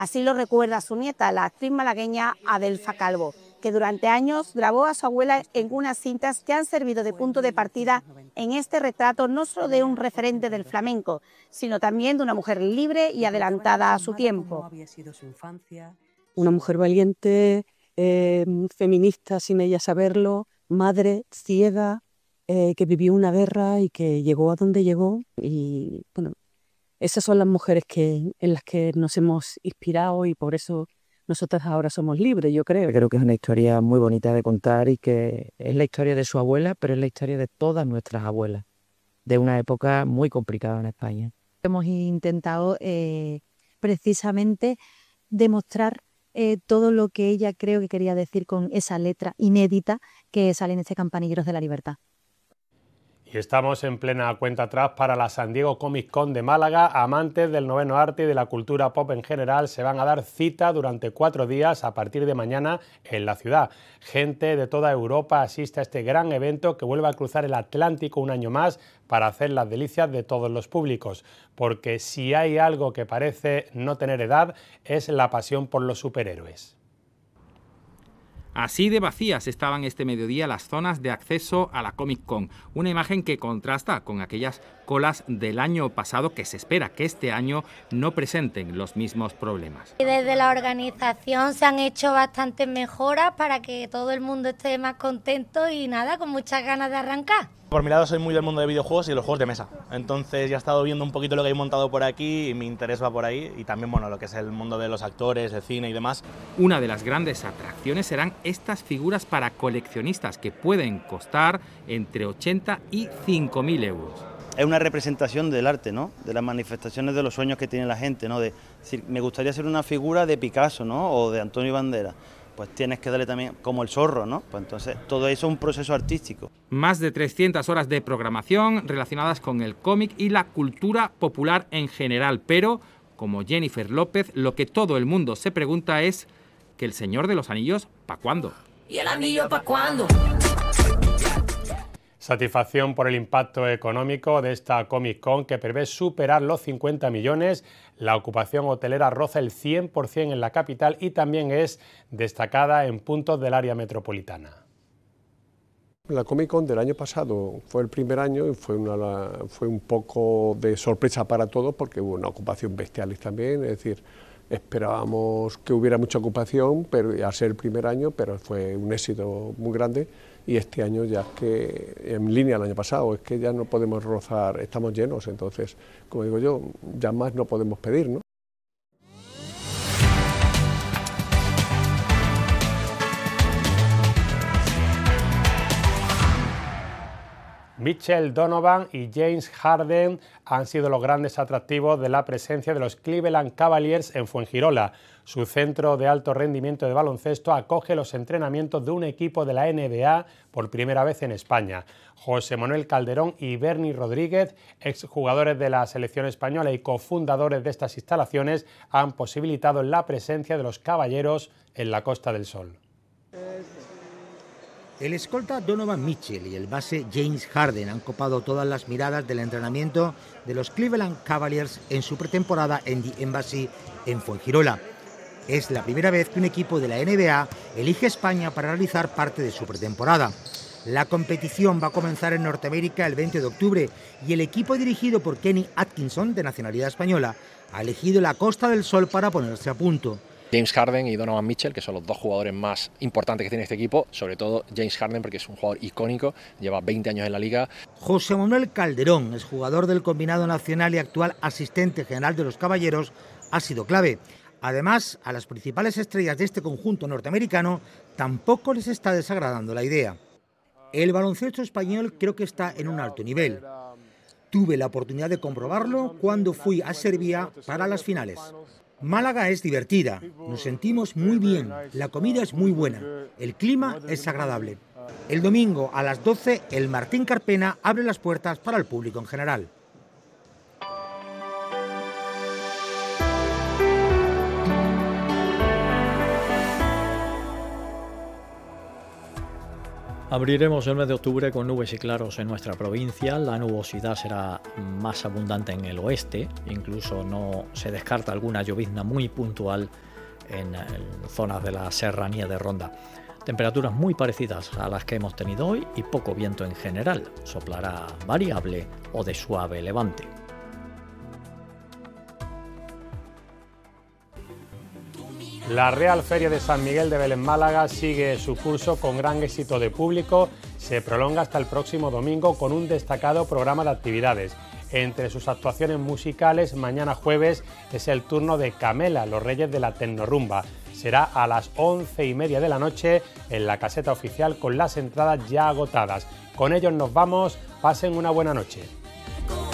Así lo recuerda su nieta, la actriz malagueña Adelfa Calvo, que durante años grabó a su abuela en unas cintas que han servido de punto de partida en este retrato no solo de un referente del flamenco, sino también de una mujer libre y adelantada a su tiempo. Una mujer valiente, feminista sin ella saberlo, madre ciega, que vivió una guerra y que llegó a donde llegó. Y bueno, esas son las mujeres en las que nos hemos inspirado y por eso nosotras ahora somos libres, yo creo. Creo que es una historia muy bonita de contar y que es la historia de su abuela, pero es la historia de todas nuestras abuelas, de una época muy complicada en España. Hemos intentado precisamente demostrar todo lo que ella creo que quería decir con esa letra inédita que sale en este Campanilleros de la Libertad. Y estamos en plena cuenta atrás para la San Diego Comic Con de Málaga. Amantes del noveno arte y de la cultura pop en general se van a dar cita durante 4 días a partir de mañana en la ciudad. Gente de toda Europa asiste a este gran evento que vuelve a cruzar el Atlántico un año más para hacer las delicias de todos los públicos. Porque si hay algo que parece no tener edad es la pasión por los superhéroes. Así de vacías estaban este mediodía las zonas de acceso a la Comic Con, una imagen que contrasta con aquellas colas del año pasado que se espera que este año no presenten los mismos problemas. Desde la organización se han hecho bastantes mejoras para que todo el mundo esté más contento y nada, con muchas ganas de arrancar. Por mi lado soy muy del mundo de videojuegos y de los juegos de mesa, entonces ya he estado viendo un poquito lo que hay montado por aquí y mi interés va por ahí y también bueno, lo que es el mundo de los actores, el cine y demás. Una de las grandes atracciones serán estas figuras para coleccionistas que pueden costar entre 80 y 5.000 euros. Es una representación del arte, ¿no? De las manifestaciones de los sueños que tiene la gente, ¿no? De decir, me gustaría ser una figura de Picasso, ¿no? O de Antonio Banderas. Pues tienes que darle también como el zorro, ¿no? Pues entonces todo eso es un proceso artístico. Más de 300 horas de programación relacionadas con el cómic y la cultura popular en general, pero, como Jennifer López, lo que todo el mundo se pregunta es que el Señor de los Anillos, ¿pa' cuándo? ¿Y el anillo pa' cuándo? Satisfacción por el impacto económico de esta Comic Con que prevé superar los 50 millones. La ocupación hotelera roza el 100% en la capital y también es destacada en puntos del área metropolitana. La Comic Con del año pasado fue el primer año y fue un poco de sorpresa para todos porque hubo una ocupación bestial también, es decir, esperábamos que hubiera mucha ocupación pero al ser el primer año, pero fue un éxito muy grande. Y este año ya es que, en línea al año pasado, es que ya no podemos rozar, estamos llenos, entonces, como digo yo, ya más no podemos pedir, ¿no? Mitchell Donovan y James Harden han sido los grandes atractivos de la presencia de los Cleveland Cavaliers en Fuengirola. Su centro de alto rendimiento de baloncesto acoge los entrenamientos de un equipo de la NBA por primera vez en España. José Manuel Calderón y Berni Rodríguez, exjugadores de la selección española y cofundadores de estas instalaciones, han posibilitado la presencia de los caballeros en la Costa del Sol. El escolta Donovan Mitchell y el base James Harden han copado todas las miradas del entrenamiento de los Cleveland Cavaliers en su pretemporada en The Embassy en Fuengirola. Es la primera vez que un equipo de la NBA elige España para realizar parte de su pretemporada. La competición va a comenzar en Norteamérica el 20 de octubre y el equipo dirigido por Kenny Atkinson, de nacionalidad española, ha elegido la Costa del Sol para ponerse a punto. James Harden y Donovan Mitchell, que son los dos jugadores más importantes que tiene este equipo, sobre todo James Harden porque es un jugador icónico, lleva 20 años en la liga. José Manuel Calderón, es jugador del combinado nacional y actual asistente general de los Caballeros, ha sido clave. Además, a las principales estrellas de este conjunto norteamericano tampoco les está desagradando la idea. El baloncesto español creo que está en un alto nivel. Tuve la oportunidad de comprobarlo cuando fui a Serbia para las finales. Málaga es divertida, nos sentimos muy bien, la comida es muy buena, el clima es agradable. El domingo a las 12 el Martín Carpena abre las puertas para el público en general. Abriremos el mes de octubre con nubes y claros en nuestra provincia. La nubosidad será más abundante en el oeste, incluso no se descarta alguna llovizna muy puntual en zonas de la serranía de Ronda. Temperaturas muy parecidas a las que hemos tenido hoy y poco viento en general. Soplará variable o de suave levante. La Real Feria de San Miguel de Belén Málaga sigue su curso con gran éxito de público. Se prolonga hasta el próximo domingo con un destacado programa de actividades. Entre sus actuaciones musicales, mañana jueves es el turno de Camela, los Reyes de la Tecnorrumba. Será a las 11:30 de la noche en la caseta oficial con las entradas ya agotadas. Con ellos nos vamos, pasen una buena noche.